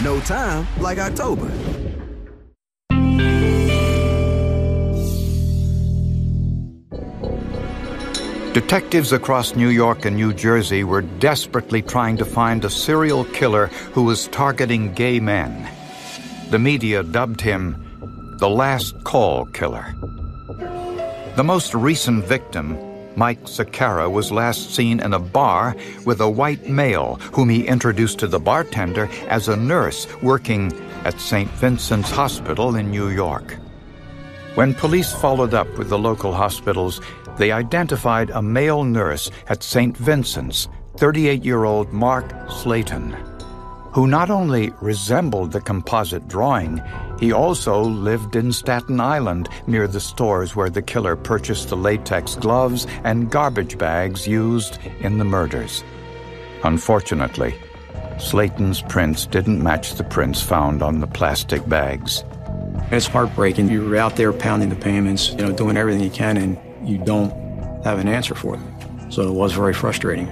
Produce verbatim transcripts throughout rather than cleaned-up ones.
No time like October. Detectives across New York and New Jersey were desperately trying to find a serial killer who was targeting gay men. The media dubbed him the Last Call Killer. The most recent victim, Mike Zacchara, was last seen in a bar with a white male whom he introduced to the bartender as a nurse working at Saint Vincent's Hospital in New York. When police followed up with the local hospitals, they identified a male nurse at Saint Vincent's, thirty-eight-year-old Mark Slayton, who not only resembled the composite drawing, he also lived in Staten Island near the stores where the killer purchased the latex gloves and garbage bags used in the murders. Unfortunately, Slayton's prints didn't match the prints found on the plastic bags. It's heartbreaking. You're out there pounding the payments, you know, doing everything you can, and you don't have an answer for them. So it was very frustrating.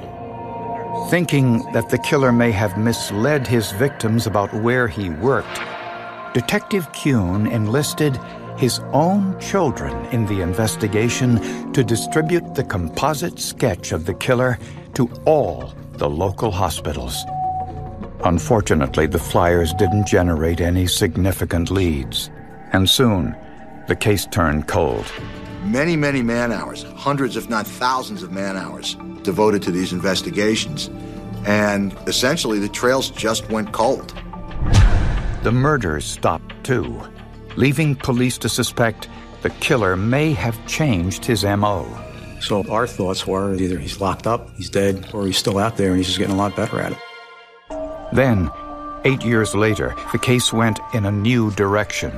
Thinking that the killer may have misled his victims about where he worked, Detective Kuhn enlisted his own children in the investigation to distribute the composite sketch of the killer to all the local hospitals. Unfortunately, the flyers didn't generate any significant leads, and soon the case turned cold. Many, many man-hours, hundreds if not thousands of man-hours devoted to these investigations, and essentially the trails just went cold. The murders stopped too, leaving police to suspect the killer may have changed his M O. So our thoughts were either he's locked up, he's dead, or he's still out there and he's just getting a lot better at it. Then, eight years later, the case went in a new direction.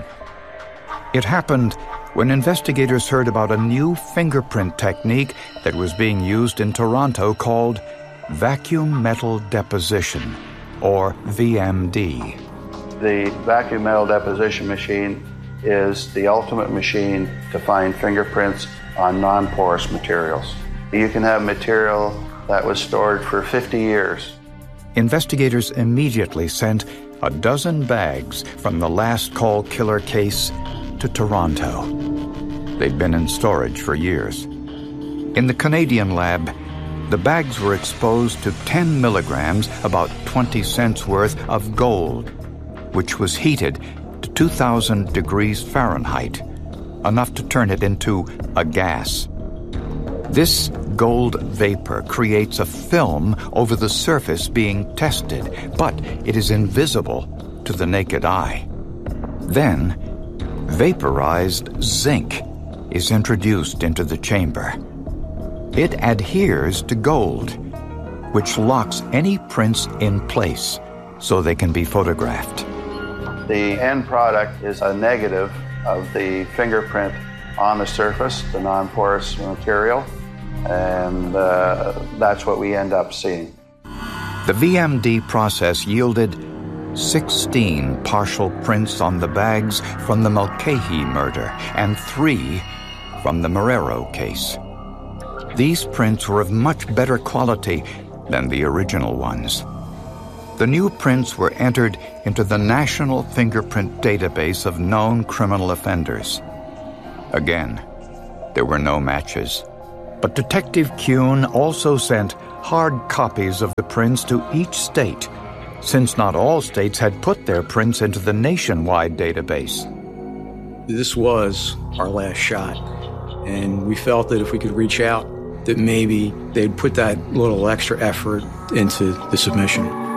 It happened when investigators heard about a new fingerprint technique that was being used in Toronto called vacuum metal deposition, or V M D. The vacuum metal deposition machine is the ultimate machine to find fingerprints on non-porous materials. You can have material that was stored for fifty years. Investigators immediately sent a dozen bags from the Last Call Killer case to Toronto. They'd been in storage for years. In the Canadian lab, the bags were exposed to ten milligrams, about twenty cents worth, of gold, which was heated to two thousand degrees Fahrenheit, enough to turn it into a gas. This gold vapor creates a film over the surface being tested, but it is invisible to the naked eye. Then, vaporized zinc is introduced into the chamber. It adheres to gold, which locks any prints in place so they can be photographed. The end product is a negative of the fingerprint on the surface, the non-porous material, and uh, that's what we end up seeing. The V M D process yielded sixteen partial prints on the bags from the Mulcahy murder and three from the Marrero case. These prints were of much better quality than the original ones. The new prints were entered into the National Fingerprint Database of known criminal offenders. Again, there were no matches. But Detective Kuhn also sent hard copies of the prints to each state, since not all states had put their prints into the nationwide database. This was our last shot, and we felt that if we could reach out, that maybe they'd put that little extra effort into the submission.